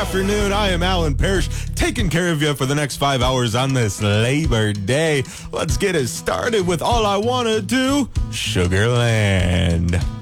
afternoon. I am Alan Parrish, taking care of you for the next 5 hours on this Labor Day. Let's get it started with All I Wanna Do, Sugarland.